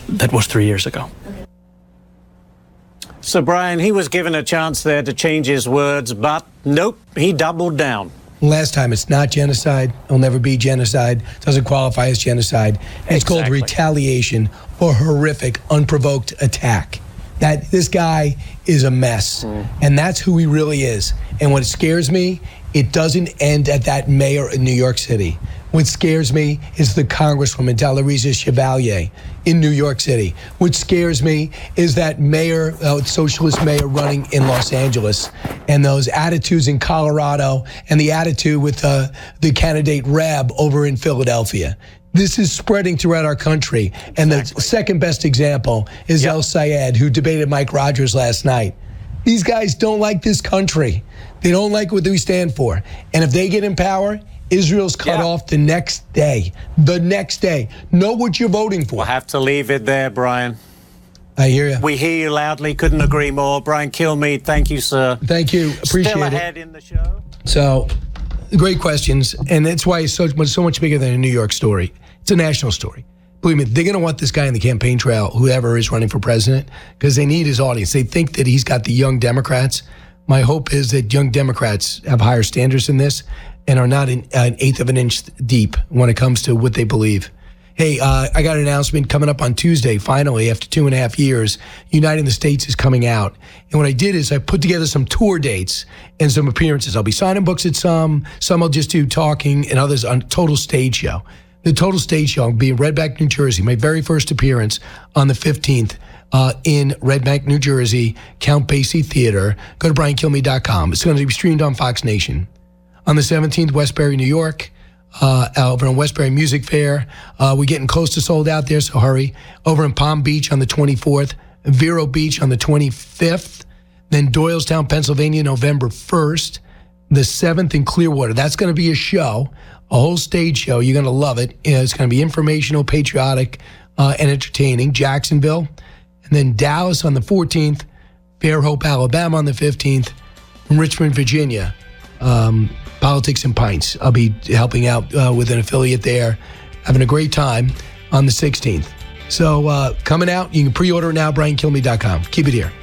that was 3 years ago. So, Brian, he was given a chance there to change his words, but nope, he doubled down. Last time, it's not genocide. It'll never be genocide. Doesn't qualify as genocide. It's called retaliation or horrific, unprovoked attack. That this guy is a mess, and that's who he really is. And what scares me, it doesn't end at that mayor in New York City. What scares me is the Congresswoman Dalariza Chevalier in New York City. What scares me is that mayor, socialist mayor running in Los Angeles, and those attitudes in Colorado, and the attitude with the candidate Rabb over in Philadelphia. This is spreading throughout our country. And the second best example is El Sayed, who debated Mike Rogers last night. These guys don't like this country. They don't like what we stand for. And if they get in power, Israel's cut off the next day. The next day. Know what you're voting for. We'll have to leave it there, Brian. I hear you. We hear you loudly. Couldn't agree more. Brian Kilmeade, thank you, sir. Thank you. Appreciate Still it. ahead in the show. So, great questions. And that's why it's so much bigger than a New York story. It's a national story. Believe me, they're going to want this guy in the campaign trail, whoever is running for president, because they need his audience. They think that he's got the young Democrats. My hope is that young Democrats have higher standards in this and are not an eighth of an inch deep when it comes to what they believe. Hey, I got an announcement coming up on Tuesday, finally, after 2.5 years. Uniting the States is coming out. And what I did is I put together some tour dates and some appearances. I'll be signing books at some I'll just do talking, and others on Total Stage Show. The Total Stage Show will be in Red Bank, New Jersey. My very first appearance on the 15th in Red Bank, New Jersey, Count Basie Theater. Go to BrianKilmeade.com. It's going to be streamed on Fox Nation. On the 17th, Westbury, New York, over on Westbury Music Fair. We're getting close to sold out there, so hurry. Over in Palm Beach on the 24th, Vero Beach on the 25th, then Doylestown, Pennsylvania, November 1st, the 7th in Clearwater. That's going to be a show, a whole stage show. You're going to love it. It's going to be informational, patriotic, and entertaining. Jacksonville, and then Dallas on the 14th, Fairhope, Alabama on the 15th, and Richmond, Virginia. Politics and Pints. I'll be helping out with an affiliate there, having a great time on the 16th. So coming out, you can pre-order it now, BrianKilmeade.com. Keep it here.